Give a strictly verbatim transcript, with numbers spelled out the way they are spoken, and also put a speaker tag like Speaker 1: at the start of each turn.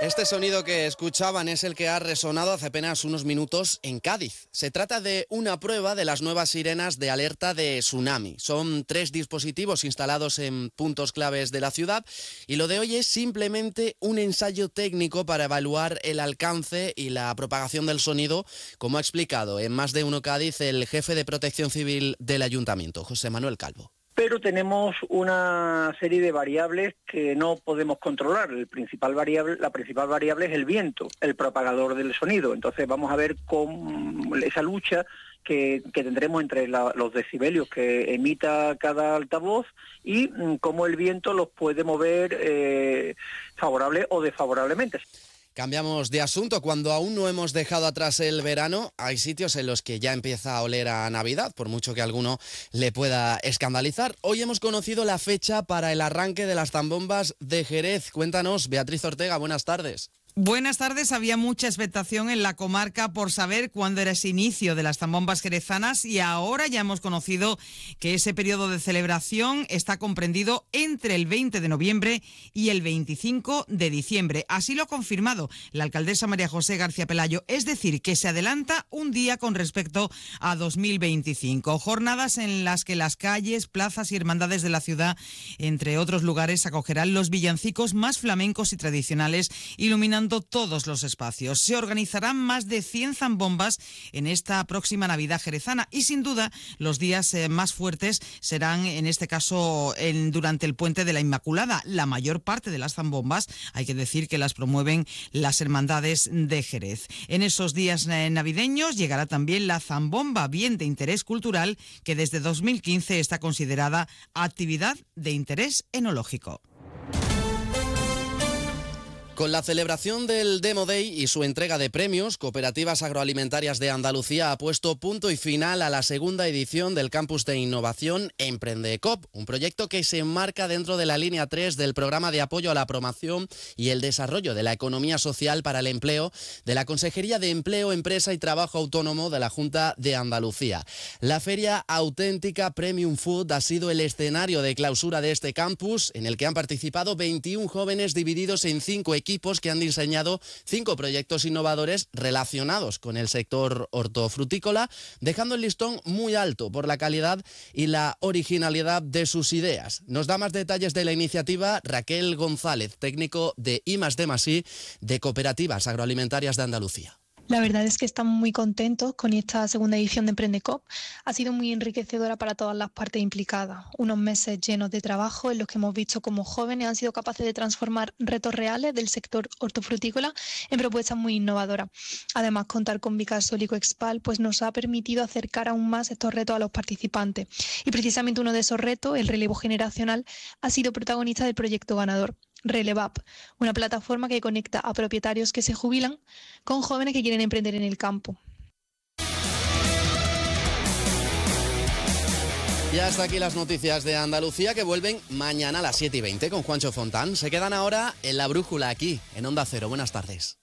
Speaker 1: Este sonido que escuchaban es el que ha resonado hace apenas unos minutos en Cádiz. Se trata de una prueba de las nuevas sirenas de alerta de tsunami. Son tres dispositivos instalados en puntos claves de la ciudad y lo de hoy es simplemente un ensayo técnico para evaluar el alcance y la propagación del sonido, como ha explicado en Más de Uno Cádiz el jefe de Protección Civil del Ayuntamiento, José Manuel Calvo.
Speaker 2: Pero tenemos una serie de variables que no podemos controlar. El principal variable, la principal variable es el viento, el propagador del sonido. Entonces vamos a ver cómo esa lucha que, que tendremos entre la, los decibelios que emita cada altavoz y mm, cómo el viento los puede mover eh, favorable o desfavorablemente.
Speaker 1: Cambiamos de asunto. Cuando aún no hemos dejado atrás el verano, hay sitios en los que ya empieza a oler a Navidad, por mucho que a alguno le pueda escandalizar. Hoy hemos conocido la fecha para el arranque de las zambombas de Jerez. Cuéntanos, Beatriz Ortega, buenas tardes.
Speaker 3: Buenas tardes. Había mucha expectación en la comarca por saber cuándo era ese inicio de las zambombas jerezanas y ahora ya hemos conocido que ese periodo de celebración está comprendido entre el veinte de noviembre y el veinticinco de diciembre. Así lo ha confirmado la alcaldesa María José García Pelayo, es decir, que se adelanta un día con respecto a dos mil veinticinco. Jornadas en las que las calles, plazas y hermandades de la ciudad, entre otros lugares, acogerán los villancicos más flamencos y tradicionales, iluminando todos los espacios. Se organizarán más de cien zambombas en esta próxima Navidad jerezana y sin duda los días eh, más fuertes serán en este caso en, durante el Puente de la Inmaculada. La mayor parte de las zambombas hay que decir que las promueven las hermandades de Jerez. En esos días eh, navideños llegará también la zambomba, bien de interés cultural, que desde dos mil quince está considerada actividad de interés enológico.
Speaker 1: Con la celebración del Demo Day y su entrega de premios, Cooperativas Agroalimentarias de Andalucía ha puesto punto y final a la segunda edición del Campus de Innovación EmprendeCoop, un proyecto que se enmarca dentro de la línea tres del Programa de Apoyo a la Promoción y el Desarrollo de la Economía Social para el Empleo de la Consejería de Empleo, Empresa y Trabajo Autónomo de la Junta de Andalucía. La feria auténtica Premium Food ha sido el escenario de clausura de este campus, en el que han participado veintiún jóvenes divididos en cinco equipos equipos que han diseñado cinco proyectos innovadores relacionados con el sector hortofrutícola, dejando el listón muy alto por la calidad y la originalidad de sus ideas. Nos da más detalles de la iniciativa Raquel González, técnico de I más D más I de Cooperativas Agroalimentarias de Andalucía.
Speaker 4: La verdad es que estamos muy contentos con esta segunda edición de EmprendeCoop. Ha sido muy enriquecedora para todas las partes implicadas. Unos meses llenos de trabajo en los que hemos visto cómo jóvenes han sido capaces de transformar retos reales del sector hortofrutícola en propuestas muy innovadoras. Además, contar con Vicasol y Coexpal pues nos ha permitido acercar aún más estos retos a los participantes. Y precisamente uno de esos retos, el relevo generacional, ha sido protagonista del proyecto ganador. Relevap, una plataforma que conecta a propietarios que se jubilan con jóvenes que quieren emprender en el campo.
Speaker 1: Y hasta aquí las noticias de Andalucía, que vuelven mañana a las siete y veinte con Juancho Fontán. Se quedan ahora en La Brújula, aquí, en Onda Cero. Buenas tardes.